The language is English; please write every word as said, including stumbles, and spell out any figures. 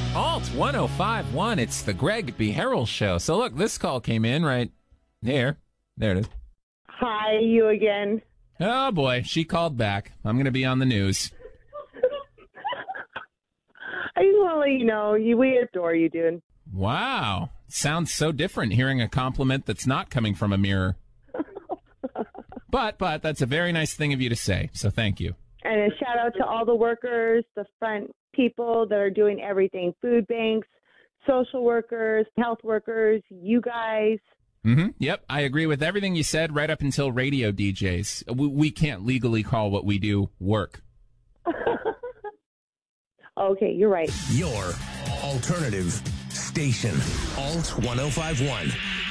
Alt one oh five point one, it's the Greg B. Harrell Show. So look, this call came in right here. There it is. Hi, you again. Oh boy, she called back. I'm going to be on the news. I just want to let you know, you, we adore you, dude. Wow. Sounds so different hearing a compliment that's not coming from a mirror. But, but, that's a very nice thing of you to say, so thank you. And a shout out to all the workers, the front people that are doing everything. Food banks, social workers, health workers, you guys. Mm-hmm. Yep, I agree with everything you said right up until radio D Js. We, we can't legally call what we do work. Okay, you're right. Your alternative station, Alt one oh five point one.